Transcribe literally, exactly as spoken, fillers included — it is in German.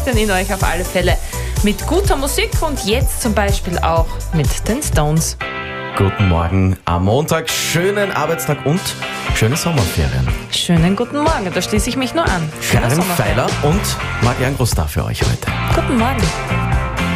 nüchtern in euch auf alle Fälle mit guter Musik und jetzt zum Beispiel auch mit den Stones. Guten Morgen am Montag, schönen Arbeitstag und schöne Sommerferien. Schönen guten Morgen, da schließe ich mich nur an. Schöne Karin Sommerferien. Feiler und Marian Groß da für euch heute. Guten Morgen.